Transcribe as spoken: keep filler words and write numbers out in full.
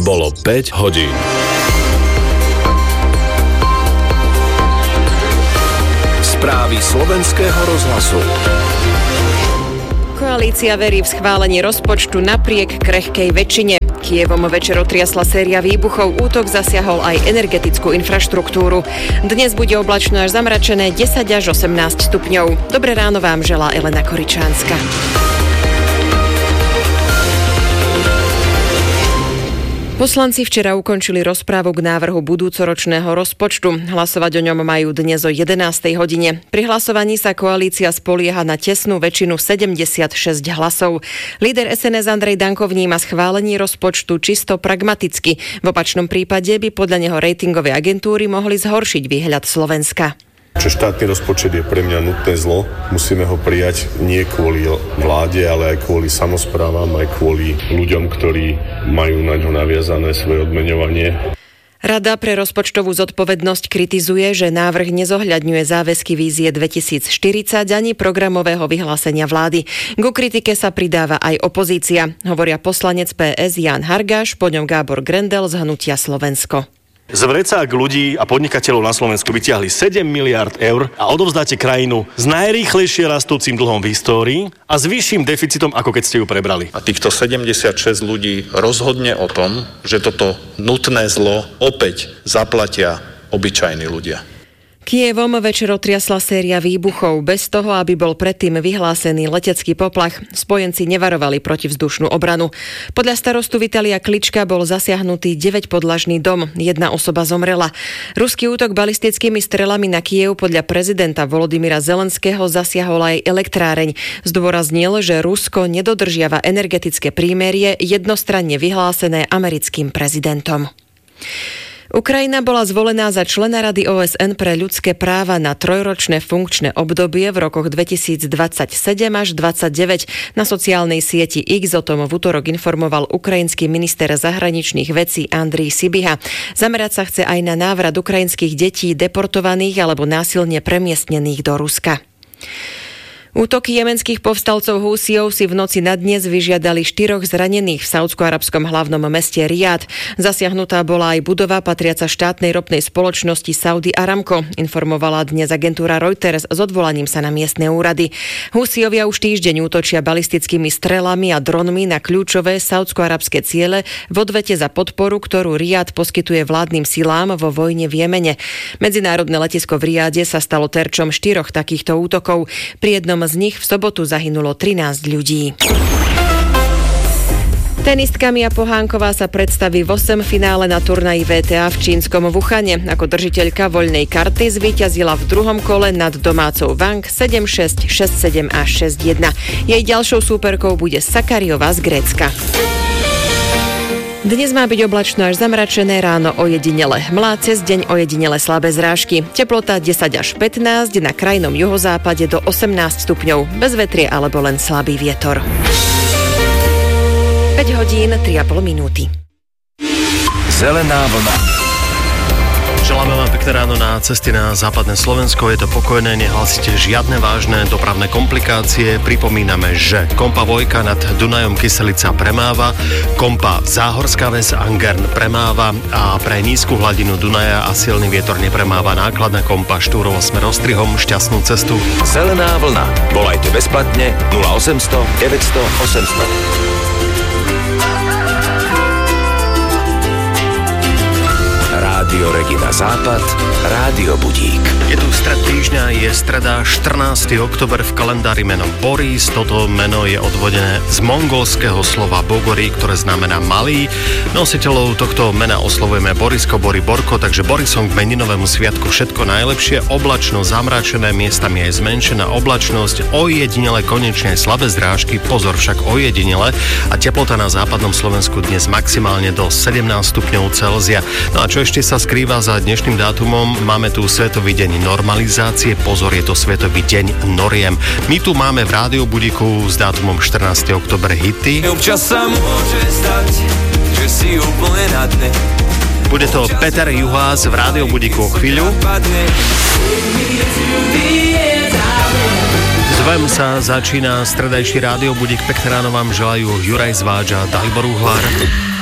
Bolo päť hodín. Správy slovenského rozhlasu. Koalícia verí v schválenie rozpočtu napriek krehkej väčšine. Kyjevom večer otriasla séria výbuchov, útok zasiahol aj energetickú infraštruktúru. Dnes bude oblačno až zamračené desať až osemnásť stupňov. Dobré ráno vám želá Elena Koričánska. Poslanci včera ukončili rozprávu k návrhu budúcoročného rozpočtu. Hlasovať o ňom majú dnes o jedenástej hodine. Pri hlasovaní sa koalícia spolieha na tesnú väčšinu sedemdesiatšesť hlasov. Líder es en es Andrej Danko vníma schválenie rozpočtu čisto pragmaticky. V opačnom prípade by podľa neho ratingové agentúry mohli zhoršiť výhľad Slovenska. Čo štátny rozpočet je pre mňa nutné zlo, musíme ho prijať nie kvôli vláde, ale aj kvôli samosprávam, aj kvôli ľuďom, ktorí majú na ňo naviazané svoje odmeňovanie. Rada pre rozpočtovú zodpovednosť kritizuje, že návrh nezohľadňuje záväzky vízie dvetisícštyridsať ani programového vyhlásenia vlády. Ku kritike sa pridáva aj opozícia, hovoria poslanec pé es Ján Hargáš, po ňom Gábor Grendel z Hnutia Slovensko. Z vrecák ľudí a podnikateľov na Slovensku vytiahli sedem miliárd eur a odovzdáte krajinu s najrýchlejšie rastúcim dlhom v histórii a s vyšším deficitom, ako keď ste ju prebrali. A týchto sedemdesiatšesť ľudí rozhodne o tom, že toto nutné zlo opäť zaplatia obyčajní ľudia. Kyjevom večer otriasla séria výbuchov bez toho, aby bol predtým vyhlásený letecký poplach. Spojenci nevarovali protivzdušnú obranu. Podľa starostu Vitalia Klička bol zasiahnutý deväťpodlažný dom. Jedna osoba zomrela. Ruský útok balistickými strelami na Kyjev podľa prezidenta Volodymyra Zelenského zasiahol aj elektráreň. Zdôraznil, že Rusko nedodržiava energetické prímerie jednostranne vyhlásené americkým prezidentom. Ukrajina bola zvolená za člena Rady ó es en pre ľudské práva na trojročné funkčné obdobie v rokoch dvetisícdvadsaťsedem až dvadsaťdeväť. Na sociálnej sieti X o tom v utorok informoval ukrajinský minister zahraničných vecí Andrij Sibiha. Zamerať sa chce aj na návrat ukrajinských detí deportovaných alebo násilne premiestnených do Ruska. Útoky jemenských povstalcov Húsijov si v noci na dnes vyžiadali štyroch zranených v saúdsko-arabskom hlavnom meste Riad. Zasiahnutá bola aj budova patriaca štátnej ropnej spoločnosti Saudi Aramco, informovala dnes agentúra Reuters s odvolaním sa na miestne úrady. Húsijovia už týždeň útočia balistickými strelami a dronmi na kľúčové saúdsko-arabské ciele v odvete za podporu, ktorú Riad poskytuje vládnym silám vo vojne v Jemene. Medzinárodné letisko v Riade sa stalo terčom štyroch takýchto útokov. Pri jednom z nich v sobotu zahynulo trinásť ľudí. Tenistka Mia Pohánková sa predstaví v osem finále na turnaji vé té á v čínskom Wuhane. Ako držiteľka voľnej karty zvíťazila v druhom kole nad domácou Wang sedem šesť, šesť sedem a šesť jedna. Jej ďalšou súperkou bude Sakariová z Grécka. Dnes má byť oblačno až zamračené, ráno ojedinele hmla, cez deň ojedinele slabé zrážky. Teplota desať až pätnásť, na krajnom juhozápade do osemnásť stupňov. Bez vetrie alebo len slabý vietor. päť hodín, tri a pol minúty. Zelená vlna. Želáme vám pekné ráno na ceste na západné Slovensko. Je to pokojné, nehlasíte žiadne vážne dopravné komplikácie. Pripomíname, že kompa Vojka nad Dunajom Kyselica premáva, kompa Záhorská Ves Angern premáva a pre nízku hladinu Dunaja a silný vietor nepremáva nákladná kompa Štúrovo smer Ostrihom. Šťastnú cestu. Zelená vlna. Volajte bezplatne nula osemsto deväťsto osemsto. Rádio Regina Západ, Rádio Budík. Je tu stred týždňa, je streda štrnásteho október, v kalendári meno Boris. Toto meno je odvodené z mongolského slova Bogori, ktoré znamená malý. Nositeľov tohto mena oslovujeme Borisko, Bori, Borko, takže Borisom k meninovému sviatku všetko najlepšie. Oblačno, zamračené, miestami aj zmenšená oblačnosť, ojedinele konečne aj slabé zrážky, pozor však ojedinele, a teplota na západnom Slovensku dnes maximálne do sedemnásť stupňov Celzia. No a čo ešte sa skrýva za dnešným dátumom? Máme tu Svetový deň normalizácie, pozor, je to Svetový deň noriem. My tu máme v Rádiu Budíku s dátumom štrnásteho október hity. Občas sa môže stať, že si úplne na dne. Bude to Peter Juhás v Rádiu Budíku o chvíľu. Zvem sa začína stredajší Rádio Budík. Pekné ráno vám želajú Juraj Zváč a Dalibor Uhlár.